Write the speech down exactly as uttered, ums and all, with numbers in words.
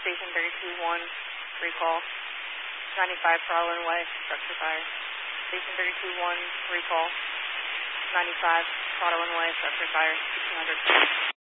Station thirty-two one, recall. ninety-five Prowler Way, structure fire. Station thirty-two one, recall. ninety-five Prowler Way, structure fire. two hundred.